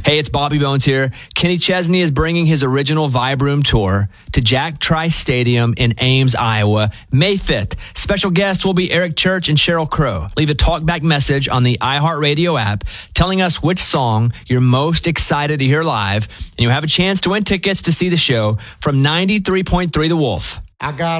Hey, it's Bobby Bones here. Kenny Chesney is bringing his original Vibe Room tour to Jack Trice Stadium in Ames, Iowa, May 5th. Special guests will be Eric Church and Sheryl Crow. Leave a talkback message on the iHeartRadio app telling us which song you're most excited to hear live, and you'll have a chance to win tickets to see the show from 93.3 The Wolf. I got